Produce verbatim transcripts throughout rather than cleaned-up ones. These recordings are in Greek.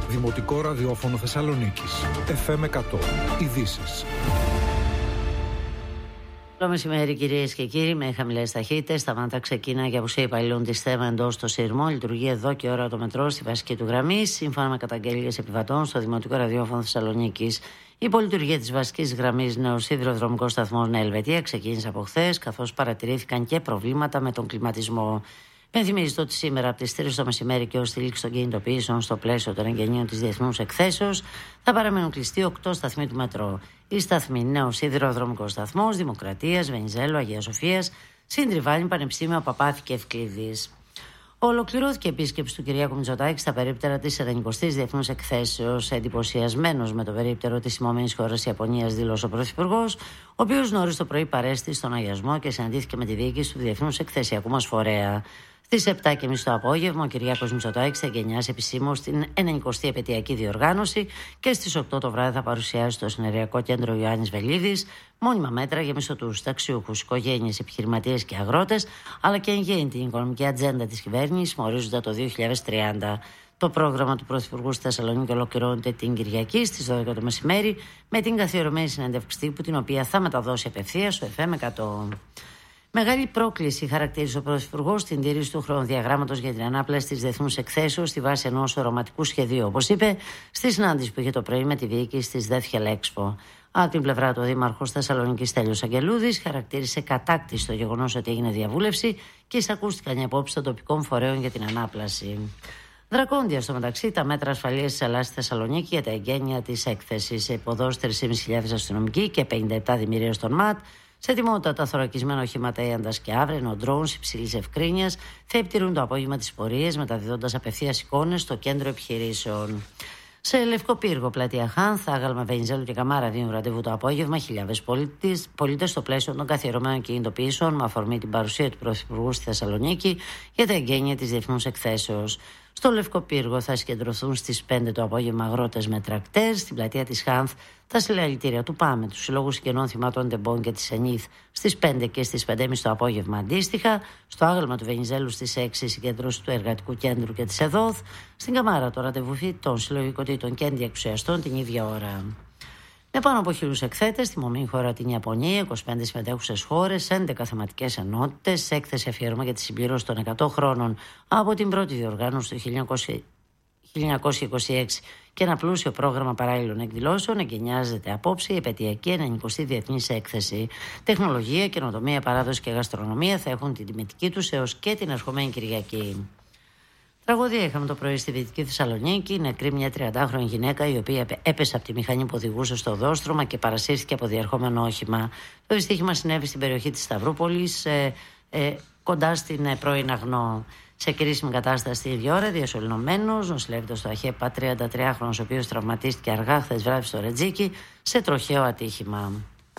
Δημοτικό ραδιόφωνο Θεσσαλονίκης. εφ εμ εκατό. Ειδήσεις. Καλό μεσημέρι, κυρίες και κύριοι. Με χαμηλές ταχύτητες, σταμάτα ξεκίνα για απουσία υπαλλήλων της ΘΕΜΑ εντός στο σειρμό. Λειτουργεί εδώ και ώρα το μετρό στη βασική του γραμμή. Σύμφωνα με καταγγελίες επιβατών στο Δημοτικό Ραδιόφωνο Θεσσαλονίκης, η υπολειτουργία της βασικής γραμμής νέος σιδηροδρομικός σταθμός Νέα Ελβετία ξεκίνησε από χθες, καθώς παρατηρήθηκαν και προβλήματα με τον κλιματισμό. Πενθυμίζεται ότι σήμερα από τις τρεις το μεσημέρι και ως τη λήξη των κινητοποιήσεων στο πλαίσιο των εγγενείων της Διεθνούς Εκθέσεως θα παραμένουν κλειστοί οκτώ σταθμοί του μετρό. Οι σταθμοί Νέος Σιδηροδρομικός Σταθμός, Δημοκρατίας, Βενιζέλου, Αγίας Σοφίας, Συντριβάνη, Πανεπιστήμιο Παπάθη και Ευκλήδης. Ολοκληρώθηκε η επίσκεψη του Κυριάκου Μητσοτάκη στα περίπτερα της ενενηκοστής Διεθνούς Εκθέσεως. Εντυπωσιασμένος με το περίπτερο της σημωμένης χώρας Ιαπωνίας, δήλωσε ο Πρωθυπουργός, ο οποίος νωρίς το πρωί παρέστη στον αγιασμό και συναντήθηκε με τη διοίκηση του Διεθνούς Εκθεσιακού μας φορέα. Στις επτά και μισή το απόγευμα, ο Κυριάκος Μητσοτάκης θα εγκαινιάσει επισήμως την ενενηκοστή επαιτειακή διοργάνωση και στις οκτώ το βράδυ θα παρουσιάσει στο Συνεργειακό Κέντρο Ιωάννης Βελίδης μόνιμα μέτρα για μισθωτούς, ταξιούχους, οικογένειες, επιχειρηματίες και αγρότες, αλλά και εν γέννη την οικονομική ατζέντα της κυβέρνησης με ορίζοντα το δύο χιλιάδες τριάντα. Το πρόγραμμα του Πρωθυπουργού στη Θεσσαλονίκη ολοκληρώνεται την Κυριακή στις δώδεκα το μεσημέρι με την καθιερωμένη συνέντευξη τύπου, την οποία θα μεταδώσει απευθείας στο εφ εμ εκατό. Μεγάλη πρόκληση χαρακτήρισε ο Πρωθυπουργός στην τήρηση του χρονοδιαγράμματος για την ανάπλαση της Διεθνούς Εκθέσεως στη βάση ενός οραματικού σχεδίου, όπως είπε στη συνάντηση που είχε το πρωί με τη διοίκηση της ΔΕΘ Expo. Από την πλευρά του, ο Δήμαρχος Θεσσαλονίκης Στέλιος Αγγελούδης χαρακτήρισε κατάκτηση το γεγονός ότι έγινε διαβούλευση και εισακούστηκαν οι απόψεις των τοπικών φορέων για την ανάπλαση. Δρακόντια στο μεταξύ τα μέτρα ασφαλείας της Ελλάδας στη Θεσσαλονίκη για τα εγγένεια της έκθεσης. Υποδόσεις τρεις χιλιάδες πεντακόσιοι αστυνομικοί και πενήντα επτά δημιουργίες των ΜΑΤ. Σε ετοιμότητα τα θωρακισμένα οχήματα Έαντας και Αύριο, drones υψηλής ευκρίνειας θα επιτηρούν το απόγευμα τις πορείες, μεταδίδοντας απευθείας εικόνες στο κέντρο επιχειρήσεων. Σε Λευκό Πύργο, πλατεία Χάνθ, Άγαλμα, Βενιζέλου και Καμάρα δίνουν ραντεβού το απόγευμα χιλιάδες πολίτες στο πλαίσιο των καθιερωμένων κινητοποιήσεων με αφορμή την παρουσία του Πρωθυπουργού στη Θεσσαλονίκη για τα εγγένεια της Διεθνούς Εκθέσεως. Στο Λευκό Πύργο θα συγκεντρωθούν στις πέντε το απόγευμα αγρότες με τρακτέρ. Στην πλατεία της Χάνθ τα συλλαλητήρια του ΠΑΜΕ, του Συλλόγου Συγγενών Θυμάτων Τεμπών και της ΕΝΙΘ στις πέντε και στις πέντε και μισή το απόγευμα αντίστοιχα. Στο Άγαλμα του Βενιζέλου στις έξι συγκέντρωση του Εργατικού Κέντρου και της ΕΔΟΘ. Στην Καμάρα το ραντεβού των συλλογικοτήτων και αντιεξουσιαστών την ίδια ώρα. Με πάνω από χίλιους εκθέτες, στη μομή χώρα την Ιαπωνία, είκοσι πέντε συμμετέχουσες χώρες, έντεκα θεματικές ενότητες, έκθεση αφιέρωμα για τη συμπλήρωση των εκατό χρόνων από την πρώτη διοργάνωση του χίλια εννιακόσια είκοσι έξι και ένα πλούσιο πρόγραμμα παράλληλων εκδηλώσεων, εγκαινιάζεται απόψε η επαιτειακή ενενηκοστή Διεθνής Έκθεση. Τεχνολογία, καινοτομία, παράδοση και γαστρονομία θα έχουν την τιμητική τους έως και την ερχομένη Κυριακή. Τραγωδία είχαμε το πρωί στη Δυτική Θεσσαλονίκη. Νεκρή μια τριαντάχρονη γυναίκα η οποία έπεσε από τη μηχανή που οδηγούσε στο οδόστρωμα και παρασύρθηκε από διερχόμενο όχημα. Το δυστύχημα συνέβη στην περιοχή της Σταυρούπολης, ε, ε, κοντά στην ε, πρώην Αγνό. Σε κρίσιμη κατάσταση την ίδια ώρα, διασωληνωμένος, νοσηλεύεται στο ΑΧΕΠΑ τριαντατριάχρονος, ο οποίος τραυματίστηκε αργά χθες βράδυ στο Ρετζίκι σε τροχαίο ατύχημα.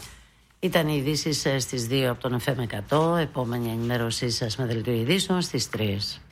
Ήταν οι ειδήσεις στις δύο από τον εφ εμ εκατό. Επόμενη ενημέρωσή σας με δελτίο ειδήσεων στις τρεις.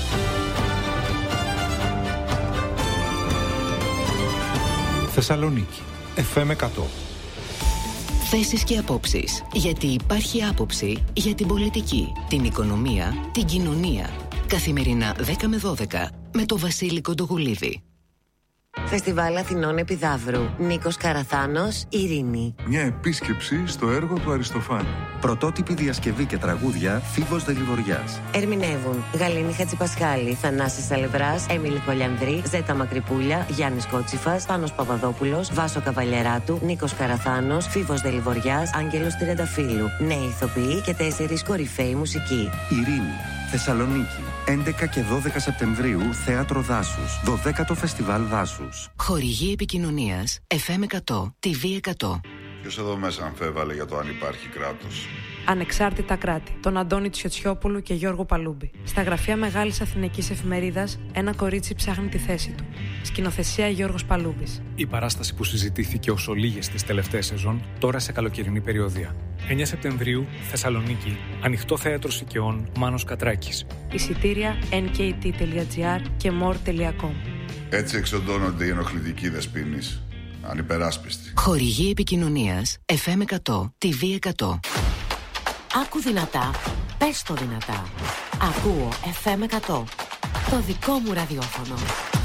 Θεσσαλονίκη, εφ εμ εκατό. Θέσεις και απόψεις. Γιατί υπάρχει άποψη για την πολιτική, την οικονομία, την κοινωνία. Καθημερινά δέκα με δώδεκα με το Βασίλη Κοντογουλίδη. Φεστιβάλ Αθηνών Επιδαύρου. Νίκος Καραθάνος, Ειρήνη. Μια επίσκεψη στο έργο του Αριστοφάνη. Πρωτότυπη διασκευή και τραγούδια Φίβος Δελιβοριάς. Ερμηνεύουν Γαλήνη Χατζηπασχάλη, Θανάσης Αλευράς, Έμιλη Κολιανδρή, Ζέτα Μακρυπούλια, Γιάννης Κότσιφας, Πάνος Παπαδόπουλος, Βάσο Καβαλιεράτου, Νίκος Καραθάνος, Φίβος Δελιβοριάς, Άγγελος Τριανταφύλου. Νέοι ηθοποιοί και τέσσερις κορυφαίοι μουσικοί. Ειρήνη, Θεσσαλονίκη. έντεκα και δώδεκα Σεπτεμβρίου, Θέατρο Δάσους. δωδέκατο Φεστιβάλ Δάσους. Χορηγή επικοινωνίας εφ εμ εκατό, τι βι εκατό. Ποιος εδώ μέσα αμφέβαλε για το αν υπάρχει κράτος? Ανεξάρτητα κράτη, τον Αντώνη Τσιοτσιόπουλου και Γιώργο Παλούμπη. Στα γραφεία Μεγάλης Αθηναϊκής Εφημερίδας, ένα κορίτσι ψάχνει τη θέση του. Σκηνοθεσία Γιώργος Παλούμπης. Η παράσταση που συζητήθηκε ως ολίγες τις τελευταίες σεζόν, τώρα σε καλοκαιρινή περιοδία. εννιά Σεπτεμβρίου, Θεσσαλονίκη, Ανοιχτό Θέατρο Σικαιών, Μάνος Κατράκης. Εισιτήρια εν κέι τι τελεία τζι άρ και μορ τελεία κομ. Έτσι εξοντώνονται οι ενοχλητικοί δεσποίνεις. Ανυπεράσπιστοι. Χορηγή επικοινωνίας εφ εμ εκατό, τι βι εκατό. Άκου δυνατά, πες το δυνατά. Ακούω εφ εμ εκατό, το δικό μου ραδιόφωνο.